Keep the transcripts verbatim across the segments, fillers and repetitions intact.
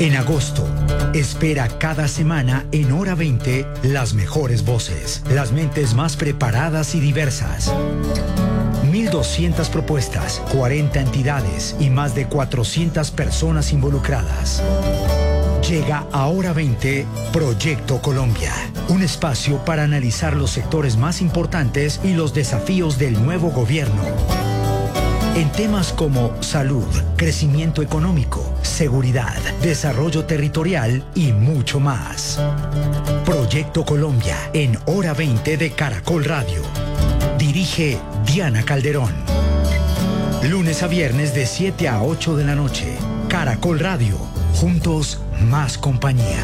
En agosto, espera cada semana en Hora veinte las mejores voces, las mentes más preparadas y diversas. mil doscientas propuestas, cuarenta entidades y más de cuatrocientas personas involucradas. Llega a Hora veinte Proyecto Colombia, un espacio para analizar los sectores más importantes y los desafíos del nuevo gobierno. En temas como salud, crecimiento económico, seguridad, desarrollo territorial y mucho más. Proyecto Colombia en Hora veinte de Caracol Radio. Dirige Diana Calderón. Lunes a viernes de siete a ocho de la noche. Caracol Radio. Juntos, más compañía.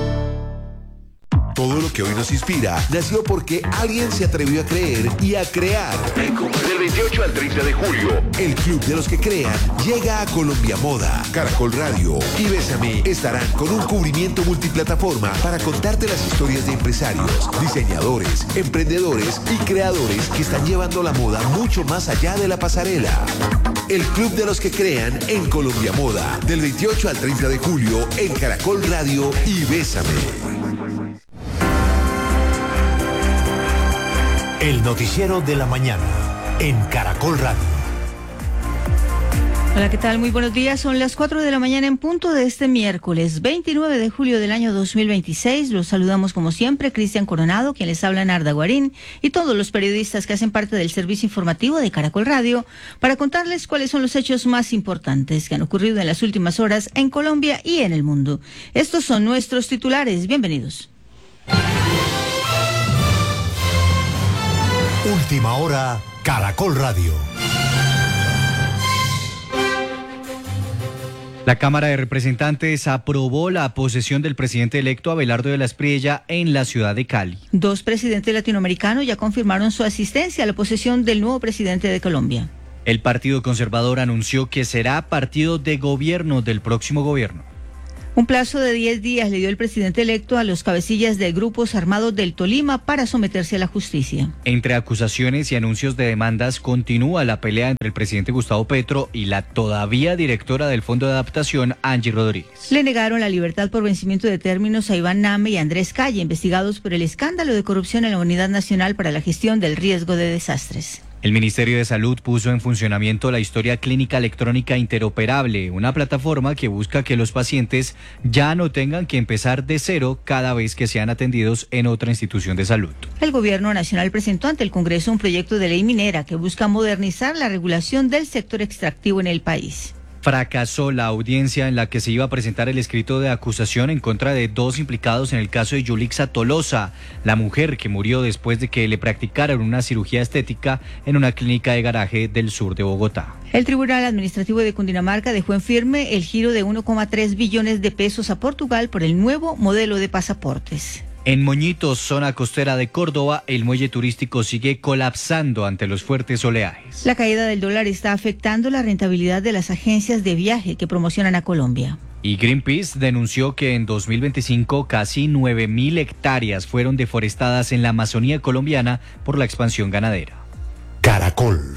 Todo lo que hoy nos inspira nació porque alguien se atrevió a creer y a crear. Del veintiocho al treinta de julio, el Club de los que Crean llega a Colombia Moda. Caracol Radio y Bésame estarán con un cubrimiento multiplataforma para contarte las historias de empresarios, diseñadores, emprendedores y creadores que están llevando la moda mucho más allá de la pasarela. El Club de los que Crean en Colombia Moda, del veintiocho al treinta de julio en Caracol Radio y Bésame. El noticiero de la mañana en Caracol Radio. Hola, ¿qué tal? Muy buenos días. Son las cuatro de la mañana en punto de este miércoles veintinueve de julio del año dos mil veintiséis. Los saludamos como siempre, Cristian Coronado, quien les habla, Narda Guarín, y todos los periodistas que hacen parte del servicio informativo de Caracol Radio para contarles cuáles son los hechos más importantes que han ocurrido en las últimas horas en Colombia y en el mundo. Estos son nuestros titulares. Bienvenidos. Última hora, Caracol Radio. La Cámara de Representantes aprobó la posesión del presidente electo Abelardo de la Espriella en la ciudad de Cali. Dos presidentes latinoamericanos ya confirmaron su asistencia a la posesión del nuevo presidente de Colombia. El Partido Conservador anunció que será partido de gobierno del próximo gobierno. Un plazo de diez días le dio el presidente electo a los cabecillas de grupos armados del Tolima para someterse a la justicia. Entre acusaciones y anuncios de demandas continúa la pelea entre el presidente Gustavo Petro y la todavía directora del Fondo de Adaptación, Angie Rodríguez. Le negaron la libertad por vencimiento de términos a Iván Name y Andrés Calle, investigados por el escándalo de corrupción en la Unidad Nacional para la Gestión del Riesgo de Desastres. El Ministerio de Salud puso en funcionamiento la Historia Clínica Electrónica Interoperable, una plataforma que busca que los pacientes ya no tengan que empezar de cero cada vez que sean atendidos en otra institución de salud. El Gobierno Nacional presentó ante el Congreso un proyecto de ley minera que busca modernizar la regulación del sector extractivo en el país. Fracasó la audiencia en la que se iba a presentar el escrito de acusación en contra de dos implicados en el caso de Yulixa Tolosa, la mujer que murió después de que le practicaran una cirugía estética en una clínica de garaje del sur de Bogotá. El Tribunal Administrativo de Cundinamarca dejó en firme el giro de uno coma tres billones de pesos a Portugal por el nuevo modelo de pasaportes. En Moñitos, zona costera de Córdoba, el muelle turístico sigue colapsando ante los fuertes oleajes. La caída del dólar está afectando la rentabilidad de las agencias de viaje que promocionan a Colombia. Y Greenpeace denunció que en dos mil veinticinco casi nueve mil hectáreas fueron deforestadas en la Amazonía colombiana por la expansión ganadera. Caracol.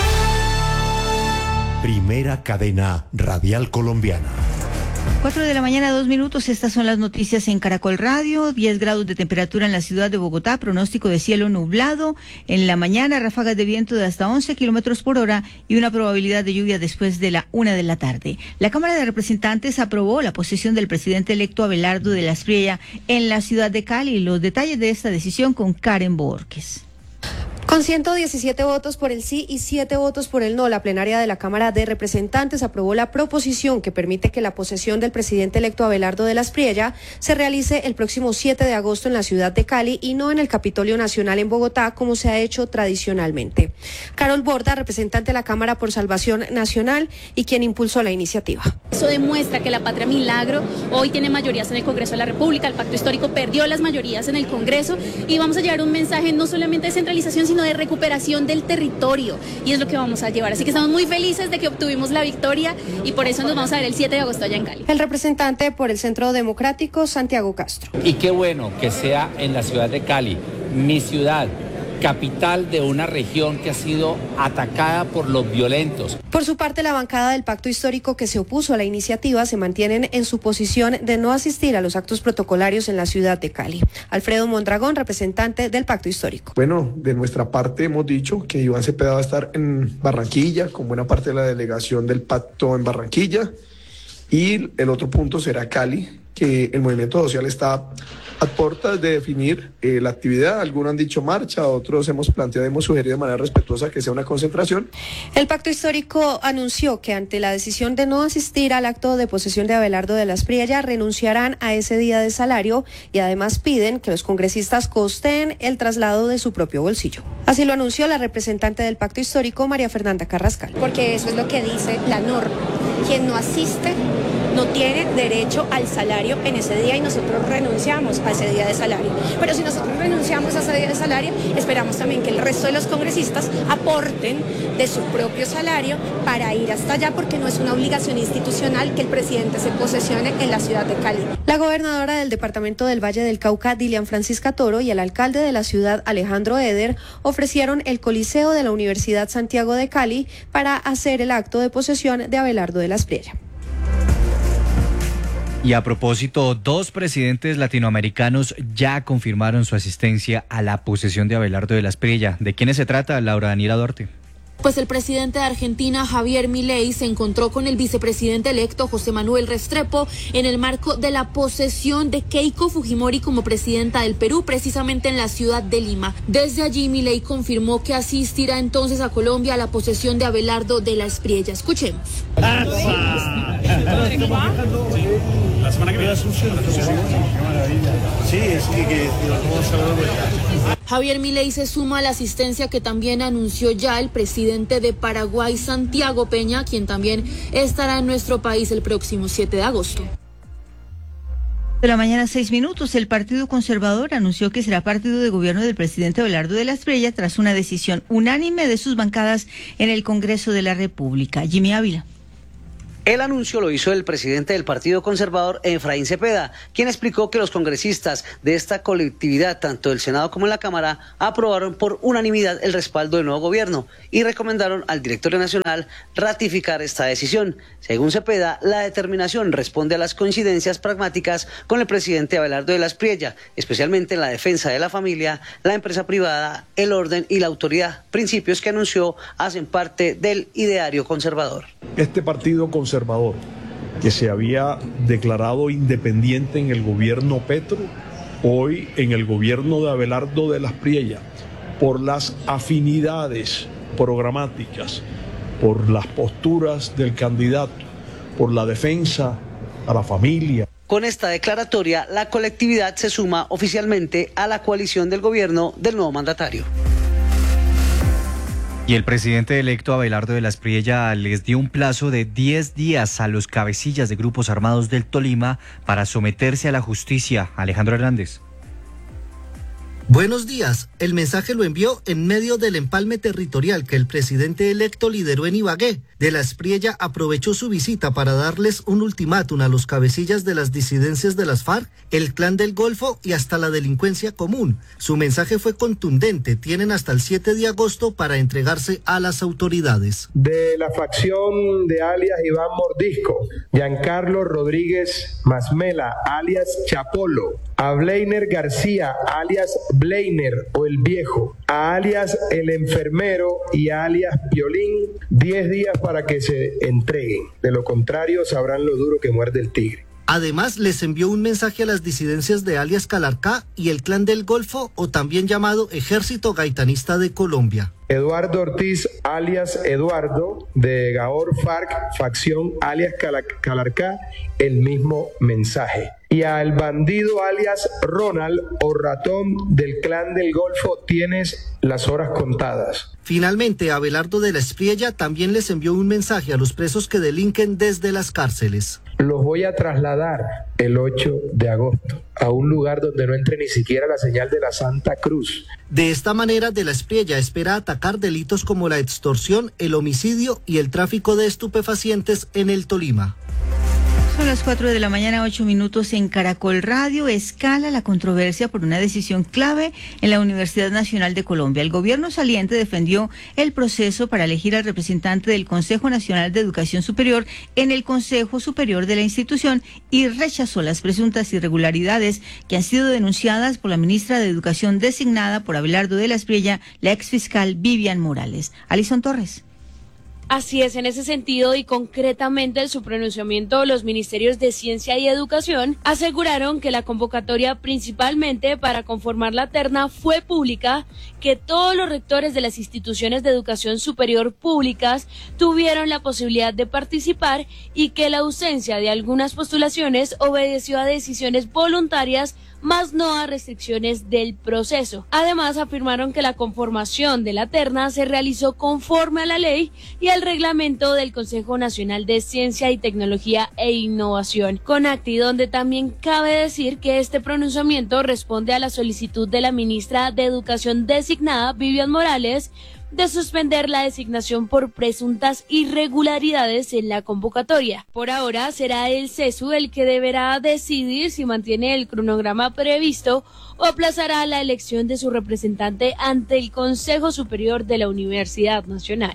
Primera cadena radial colombiana. Cuatro de la mañana, dos minutos. Estas son las noticias en Caracol Radio. diez grados de temperatura en la ciudad de Bogotá, pronóstico de cielo nublado. En la mañana, ráfagas de viento de hasta once kilómetros por hora y una probabilidad de lluvia después de la una de la tarde. La Cámara de Representantes aprobó la posesión del presidente electo Abelardo de la Espriella en la ciudad de Cali. Los detalles de esta decisión con Karen Borges. Con ciento diecisiete votos por el sí y siete votos por el no, la plenaria de la Cámara de Representantes aprobó la proposición que permite que la posesión del presidente electo Abelardo de la Espriella se realice el próximo siete de agosto en la ciudad de Cali y no en el Capitolio Nacional en Bogotá, como se ha hecho tradicionalmente. Carol Borda, representante de la Cámara por Salvación Nacional y quien impulsó la iniciativa. Eso demuestra que la Patria Milagro hoy tiene mayorías en el Congreso de la República, el Pacto Histórico perdió las mayorías en el Congreso y vamos a llevar un mensaje no solamente de centralización, sino de recuperación del territorio, y es lo que vamos a llevar. Así que estamos muy felices de que obtuvimos la victoria y por eso nos vamos a ver el siete de agosto allá en Cali. El representante por el Centro Democrático, Santiago Castro. Y qué bueno que sea en la ciudad de Cali, mi ciudad, capital de una región que ha sido atacada por los violentos. Por su parte, la bancada del Pacto Histórico que se opuso a la iniciativa se mantienen en su posición de no asistir a los actos protocolarios en la ciudad de Cali. Alfredo Mondragón, representante del Pacto Histórico. Bueno, de nuestra parte hemos dicho que Iván Cepeda va a estar en Barranquilla, con buena parte de la delegación del Pacto en Barranquilla, y el otro punto será Cali, que el movimiento social está a puertas de definir eh, la actividad. Algunos han dicho marcha, otros hemos planteado, hemos sugerido de manera respetuosa que sea una concentración. El Pacto Histórico anunció que ante la decisión de no asistir al acto de posesión de Abelardo de las Priella, renunciarán a ese día de salario y además piden que los congresistas costeen el traslado de su propio bolsillo. Así lo anunció la representante del Pacto Histórico, María Fernanda Carrascal. Porque eso es lo que dice la norma. Quien no asiste no tiene derecho al salario en ese día y nosotros renunciamos a ese día de salario. Pero si nosotros renunciamos a ese día de salario, esperamos también que el resto de los congresistas aporten de su propio salario para ir hasta allá, porque no es una obligación institucional que el presidente se posesione en la ciudad de Cali. La gobernadora del departamento del Valle del Cauca, Dilian Francisca Toro, y el alcalde de la ciudad, Alejandro Eder, ofrecieron el Coliseo de la Universidad Santiago de Cali para hacer el acto de posesión de Abelardo de las Priella. Y a propósito, dos presidentes latinoamericanos ya confirmaron su asistencia a la posesión de Abelardo de las Priella. ¿De quiénes se trata, Laura Daniela Duarte? Pues el presidente de Argentina, Javier Milei, se encontró con el vicepresidente electo, José Manuel Restrepo, en el marco de la posesión de Keiko Fujimori como presidenta del Perú, precisamente en la ciudad de Lima. Desde allí, Milei confirmó que asistirá entonces a Colombia a la posesión de Abelardo de las Priella. Escuchemos. La semana que viene Asunción. Sí, es que, que vamos a hablar. Javier Milei se suma a la asistencia que también anunció ya el presidente de Paraguay, Santiago Peña, quien también estará en nuestro país el próximo siete de agosto. De la mañana, seis minutos, el Partido Conservador anunció que será partido de gobierno del presidente Abelardo de las Priella tras una decisión unánime de sus bancadas en el Congreso de la República. Jimmy Ávila. El anuncio lo hizo el presidente del Partido Conservador, Efraín Cepeda, quien explicó que los congresistas de esta colectividad, tanto del Senado como en la Cámara, aprobaron por unanimidad el respaldo del nuevo gobierno y recomendaron al directorio nacional ratificar esta decisión. Según Cepeda, la determinación responde a las coincidencias pragmáticas con el presidente Abelardo de las Priella, especialmente en la defensa de la familia, la empresa privada, el orden y la autoridad, principios que anunció hacen parte del ideario conservador. Este partido conservador conservador que se había declarado independiente en el gobierno Petro, hoy en el gobierno de Abelardo de las Priella, por las afinidades programáticas, por las posturas del candidato, por la defensa a la familia. Con esta declaratoria, la colectividad se suma oficialmente a la coalición del gobierno del nuevo mandatario. Y el presidente electo Abelardo de las Priella les dio un plazo de diez días a los cabecillas de grupos armados del Tolima para someterse a la justicia. Alejandro Hernández. Buenos días. El mensaje lo envió en medio del empalme territorial que el presidente electo lideró en Ibagué. De las Priella aprovechó su visita para darles un ultimátum a los cabecillas de las disidencias de las FARC, el Clan del Golfo y hasta la delincuencia común. Su mensaje fue contundente. Tienen hasta el siete de agosto para entregarse a las autoridades. De la facción de alias Iván Mordisco, Giancarlo Rodríguez Masmela, alias Chapolo, a Bleiner García, alias Bleiner o el Viejo, a alias El Enfermero y a alias Piolín, diez días para que se entreguen. De lo contrario, sabrán lo duro que muerde el tigre. Además, les envió un mensaje a las disidencias de alias Calarcá y el Clan del Golfo, o también llamado Ejército Gaitanista de Colombia. Eduardo Ortiz, alias Eduardo, de Gaor FARC, facción alias Calarcá, el mismo mensaje. Y al bandido alias Ronald o Ratón del Clan del Golfo, tienes las horas contadas. Finalmente, Abelardo de las Priella también les envió un mensaje a los presos que delinquen desde las cárceles. Los voy a trasladar el ocho de agosto a un lugar donde no entre ni siquiera la señal de la Santa Cruz. De esta manera, de las Priella espera atacar delitos como la extorsión, el homicidio y el tráfico de estupefacientes en el Tolima. Son las cuatro de la mañana, ocho minutos en Caracol Radio. Escala la controversia por una decisión clave en la Universidad Nacional de Colombia. El gobierno saliente defendió el proceso para elegir al representante del Consejo Nacional de Educación Superior en el Consejo Superior de la institución y rechazó las presuntas irregularidades que han sido denunciadas por la ministra de Educación designada por Abelardo de la Espriella, la exfiscal Vivian Morales. Alison Torres. Así es, en ese sentido y concretamente en su pronunciamiento, los ministerios de Ciencia y Educación aseguraron que la convocatoria principalmente para conformar la terna fue pública, que todos los rectores de las instituciones de educación superior públicas tuvieron la posibilidad de participar y que la ausencia de algunas postulaciones obedeció a decisiones voluntarias más no a restricciones del proceso. Además, afirmaron que la conformación de la terna se realizó conforme a la ley y al reglamento del Consejo Nacional de Ciencia y Tecnología e Innovación, CONACTI, donde también cabe decir que este pronunciamiento responde a la solicitud de la ministra de Educación designada, Vivian Morales, de suspender la designación por presuntas irregularidades en la convocatoria. Por ahora será el CESU el que deberá decidir si mantiene el cronograma previsto o aplazará la elección de su representante ante el Consejo Superior de la Universidad Nacional.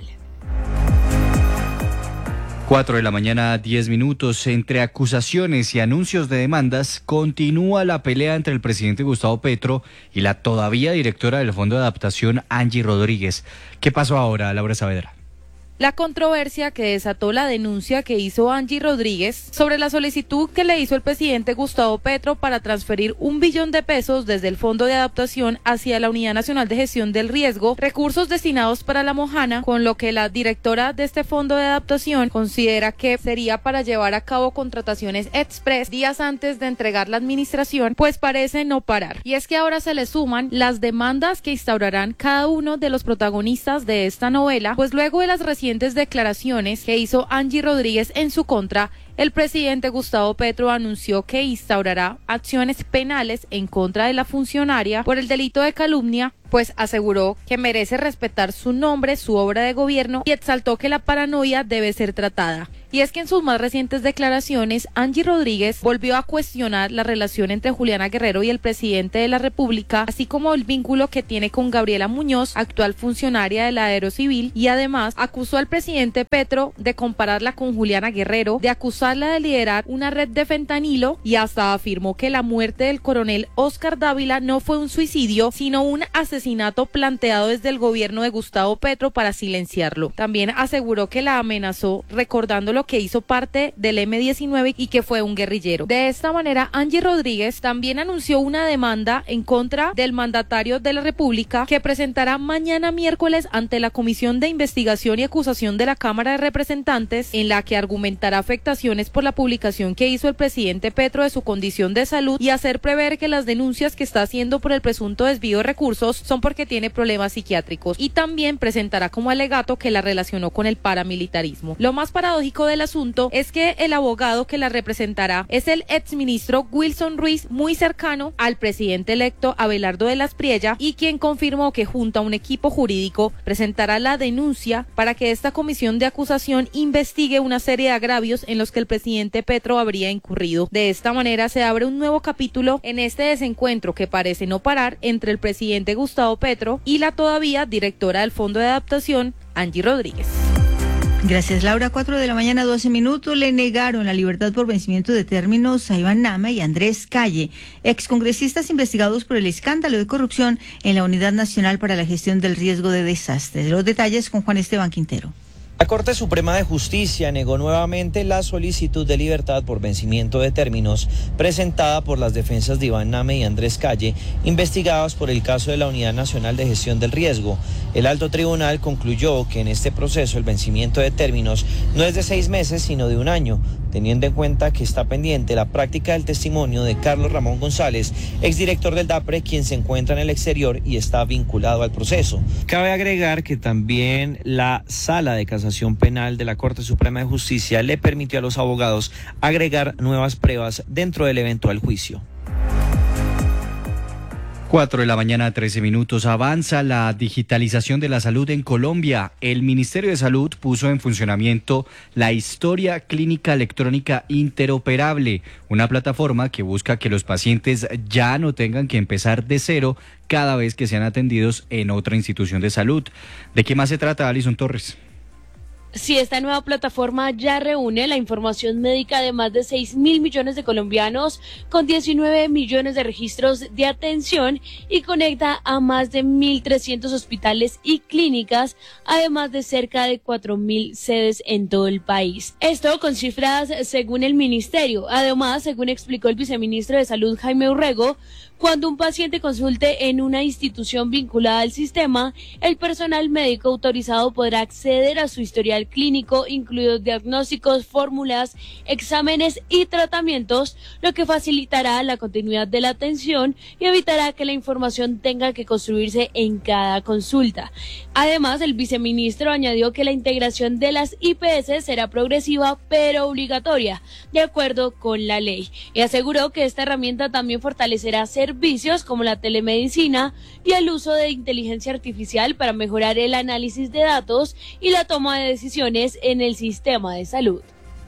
Cuatro de la mañana, diez minutos. Entre acusaciones y anuncios de demandas, continúa la pelea entre el presidente Gustavo Petro y la todavía directora del Fondo de Adaptación, Angie Rodríguez. ¿Qué pasó ahora, Laura Saavedra? La controversia que desató la denuncia que hizo Angie Rodríguez sobre la solicitud que le hizo el presidente Gustavo Petro para transferir un billón de pesos desde el Fondo de Adaptación hacia la Unidad Nacional de Gestión del Riesgo, recursos destinados para la Mojana, con lo que la directora de este Fondo de Adaptación considera que sería para llevar a cabo contrataciones express días antes de entregar la administración, pues parece no parar. Y es que ahora se le suman las demandas que instaurarán cada uno de los protagonistas de esta novela, pues luego de las recientes declaraciones que hizo Angie Rodríguez en su contra, el presidente Gustavo Petro anunció que instaurará acciones penales en contra de la funcionaria por el delito de calumnia, pues aseguró que merece respetar su nombre, su obra de gobierno y exaltó que la paranoia debe ser tratada. Y es que en sus más recientes declaraciones, Angie Rodríguez volvió a cuestionar la relación entre Juliana Guerrero y el presidente de la República, así como el vínculo que tiene con Gabriela Muñoz, actual funcionaria de la Aerocivil, y además acusó al presidente Petro de compararla con Juliana Guerrero, de acusarla de liderar una red de fentanilo y hasta afirmó que la muerte del coronel Oscar Dávila no fue un suicidio, sino un asesinato planteado desde el gobierno de Gustavo Petro para silenciarlo. También aseguró que la amenazó, recordando lo que hizo parte del eme diecinueve y que fue un guerrillero. De esta manera, Angie Rodríguez también anunció una demanda en contra del mandatario de la República que presentará mañana miércoles ante la Comisión de Investigación y Acusación de la Cámara de Representantes, en la que argumentará afectaciones por la publicación que hizo el presidente Petro de su condición de salud y hacer prever que las denuncias que está haciendo por el presunto desvío de recursos son porque tiene problemas psiquiátricos, y también presentará como alegato que la relacionó con el paramilitarismo. Lo más paradójico del asunto es que el abogado que la representará es el exministro Wilson Ruiz, muy cercano al presidente electo Abelardo de la Espriella, y quien confirmó que junto a un equipo jurídico presentará la denuncia para que esta comisión de acusación investigue una serie de agravios en los que el presidente Petro habría incurrido. De esta manera se abre un nuevo capítulo en este desencuentro que parece no parar entre el presidente Gustavo Petro y la todavía directora del Fondo de Adaptación, Angie Rodríguez. Gracias, Laura. Cuatro de la mañana, doce minutos. Le negaron la libertad por vencimiento de términos a Iván Nama y Andrés Calle, excongresistas investigados por el escándalo de corrupción en la Unidad Nacional para la Gestión del Riesgo de Desastres. Los detalles con Juan Esteban Quintero. La Corte Suprema de Justicia negó nuevamente la solicitud de libertad por vencimiento de términos presentada por las defensas de Iván Nama y Andrés Calle, investigados por el caso de la Unidad Nacional de Gestión del Riesgo. El alto tribunal concluyó que en este proceso el vencimiento de términos no es de seis meses, sino de un año, teniendo en cuenta que está pendiente la práctica del testimonio de Carlos Ramón González, exdirector del DAPRE, quien se encuentra en el exterior y está vinculado al proceso. Cabe agregar que también la Sala de Casación Penal de la Corte Suprema de Justicia le permitió a los abogados agregar nuevas pruebas dentro del eventual juicio. Cuatro de la mañana, trece minutos. Avanza la digitalización de la salud en Colombia. El Ministerio de Salud puso en funcionamiento la Historia Clínica Electrónica Interoperable, una plataforma que busca que los pacientes ya no tengan que empezar de cero cada vez que sean atendidos en otra institución de salud. ¿De qué más se trata, Alison Torres? Sí, esta nueva plataforma ya reúne la información médica de más de seis mil millones de colombianos con diecinueve millones de registros de atención y conecta a más de mil trescientos hospitales y clínicas, además de cerca de cuatro mil sedes en todo el país. Esto con cifras según el ministerio. Además, según explicó el viceministro de Salud Jaime Urrego, cuando un paciente consulte en una institución vinculada al sistema, el personal médico autorizado podrá acceder a su historial clínico, incluidos diagnósticos, fórmulas, exámenes y tratamientos, lo que facilitará la continuidad de la atención y evitará que la información tenga que construirse en cada consulta. Además, el viceministro añadió que la integración de las I P S será progresiva pero obligatoria, de acuerdo con la ley, y aseguró que esta herramienta también fortalecerá servicios como la telemedicina y el uso de inteligencia artificial para mejorar el análisis de datos y la toma de decisiones en el sistema de salud.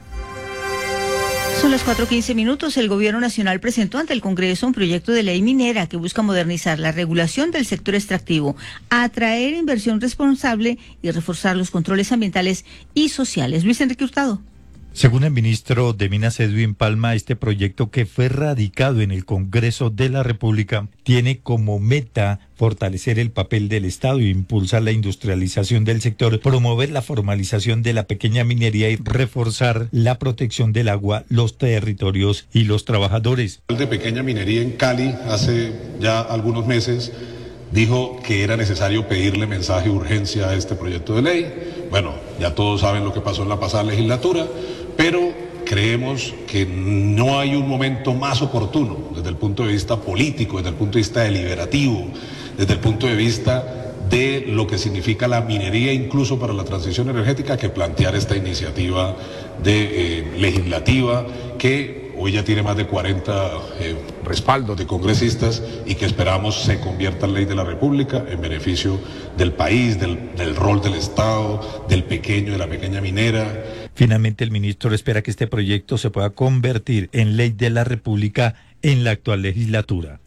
Son las cuatro quince minutos. El Gobierno Nacional presentó ante el Congreso un proyecto de ley minera que busca modernizar la regulación del sector extractivo, atraer inversión responsable y reforzar los controles ambientales y sociales. Luis Enrique Hurtado. Según el ministro de Minas, Edwin Palma, este proyecto, que fue radicado en el Congreso de la República, tiene como meta fortalecer el papel del Estado e impulsar la industrialización del sector, promover la formalización de la pequeña minería y reforzar la protección del agua, los territorios y los trabajadores. El de pequeña minería en Cali hace ya algunos meses dijo que era necesario pedirle mensaje de urgencia a este proyecto de ley. Bueno, ya todos saben lo que pasó en la pasada legislatura, pero creemos que no hay un momento más oportuno desde el punto de vista político, desde el punto de vista deliberativo, desde el punto de vista de lo que significa la minería incluso para la transición energética, que plantear esta iniciativa de, eh, legislativa que hoy ya tiene más de cuarenta eh, respaldos de congresistas y que esperamos se convierta en ley de la República en beneficio del país, del, del rol del Estado, del pequeño, de la pequeña minera. Finalmente, el ministro espera que este proyecto se pueda convertir en ley de la República en la actual legislatura.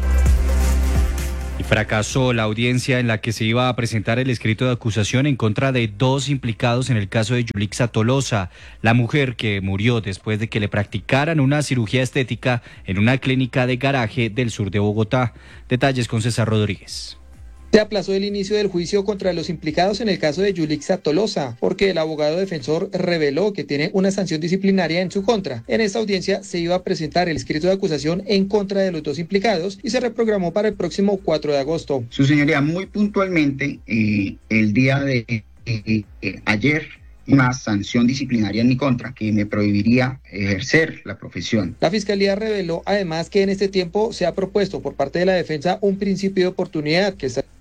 Y fracasó la audiencia en la que se iba a presentar el escrito de acusación en contra de dos implicados en el caso de Yulixa Tolosa, la mujer que murió después de que le practicaran una cirugía estética en una clínica de garaje del sur de Bogotá. Detalles con César Rodríguez. Se aplazó el inicio del juicio contra los implicados en el caso de Yulixa Tolosa, porque el abogado defensor reveló que tiene una sanción disciplinaria en su contra. En esta audiencia se iba a presentar el escrito de acusación en contra de los dos implicados y se reprogramó para el próximo cuatro de agosto. Su señoría, muy puntualmente, eh, el día de eh, eh, ayer, una sanción disciplinaria en mi contra que me prohibiría ejercer la profesión. La Fiscalía reveló además que en este tiempo se ha propuesto por parte de la defensa un principio de oportunidad que está...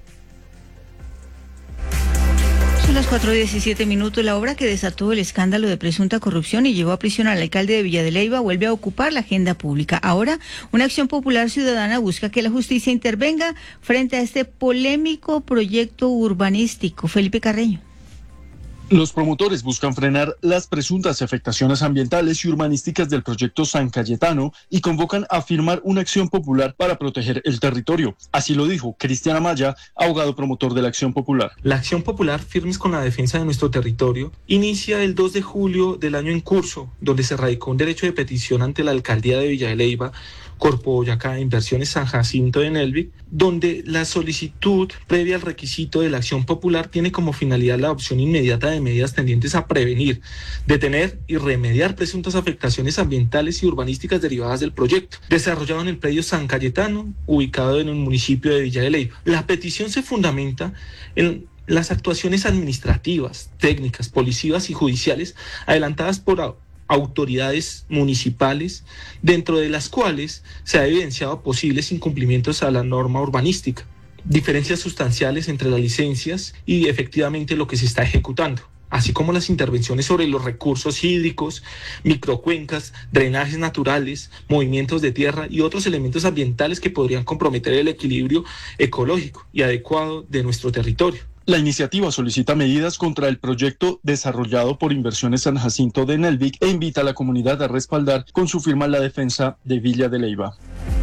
Son las cuatro diecisiete minutos. La obra que desató el escándalo de presunta corrupción y llevó a prisión al alcalde de Villa de Leyva vuelve a ocupar la agenda pública. Ahora, una acción popular ciudadana busca que la justicia intervenga frente a este polémico proyecto urbanístico. Felipe Carreño. Los promotores buscan frenar las presuntas afectaciones ambientales y urbanísticas del proyecto San Cayetano y convocan a firmar una acción popular para proteger el territorio. Así lo dijo Cristian Amaya, abogado promotor de la Acción Popular. La Acción Popular, firmes con la defensa de nuestro territorio, inicia el dos de julio del año en curso, donde se radicó un derecho de petición ante la alcaldía de Villa de Leyva, Corpo Boyacá, Inversiones San Jacinto de Nelvic, donde la solicitud previa al requisito de la Acción Popular tiene como finalidad la adopción inmediata de medidas tendientes a prevenir, detener y remediar presuntas afectaciones ambientales y urbanísticas derivadas del proyecto, desarrollado en el predio San Cayetano, ubicado en el municipio de Villa de Leyva. La petición se fundamenta en las actuaciones administrativas, técnicas, policivas y judiciales adelantadas por autoridades municipales, dentro de las cuales se ha evidenciado posibles incumplimientos a la norma urbanística, diferencias sustanciales entre las licencias y efectivamente lo que se está ejecutando, así como las intervenciones sobre los recursos hídricos, microcuencas, drenajes naturales, movimientos de tierra y otros elementos ambientales que podrían comprometer el equilibrio ecológico y adecuado de nuestro territorio. La iniciativa solicita medidas contra el proyecto desarrollado por Inversiones San Jacinto de Nelvic e invita a la comunidad a respaldar con su firma la defensa de Villa de Leyva.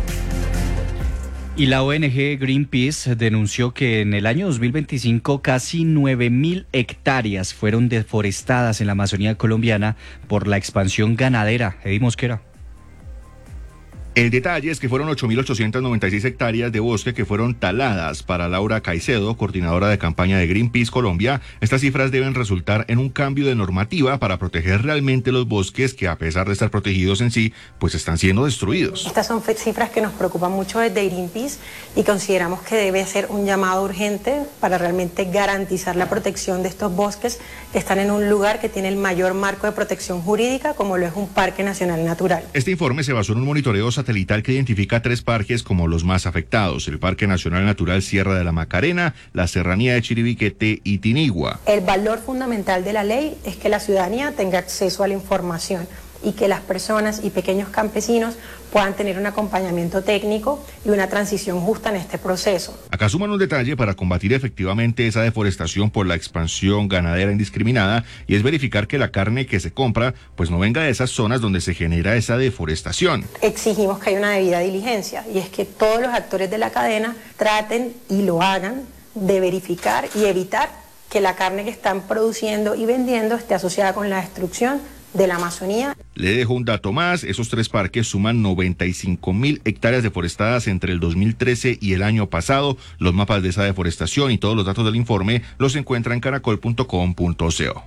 Y la O N G Greenpeace denunció que en el año dos mil veinticinco casi nueve mil hectáreas fueron deforestadas en la Amazonía colombiana por la expansión ganadera. Eddie Mosquera. El detalle es que fueron ocho mil ochocientas noventa y seis hectáreas de bosque que fueron taladas. Para Laura Caicedo, coordinadora de campaña de Greenpeace Colombia, estas cifras deben resultar en un cambio de normativa para proteger realmente los bosques que, a pesar de estar protegidos en sí, pues están siendo destruidos. Estas son cifras que nos preocupan mucho desde Greenpeace y consideramos que debe ser un llamado urgente para realmente garantizar la protección de estos bosques que están en un lugar que tiene el mayor marco de protección jurídica, como lo es un Parque Nacional Natural. Este informe se basó en un monitoreo satelital que identifica tres parques como los más afectados: el Parque Nacional Natural Sierra de la Macarena, la Serranía de Chiribiquete y Tinigua. El valor fundamental de la ley es que la ciudadanía tenga acceso a la información y que las personas y pequeños campesinos puedan tener un acompañamiento técnico y una transición justa en este proceso. Acá suman un detalle para combatir efectivamente esa deforestación por la expansión ganadera indiscriminada, y es verificar que la carne que se compra pues no venga de esas zonas donde se genera esa deforestación. Exigimos que haya una debida diligencia, y es que todos los actores de la cadena traten y lo hagan de verificar y evitar que la carne que están produciendo y vendiendo esté asociada con la destrucción de la Amazonía. Le dejo un dato más: esos tres parques suman noventa y cinco mil hectáreas deforestadas entre el dos mil trece y el año pasado. Los mapas de esa deforestación y todos los datos del informe los encuentra en caracol punto com punto co.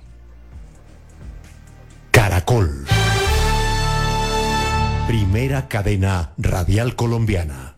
Caracol. Primera cadena radial colombiana.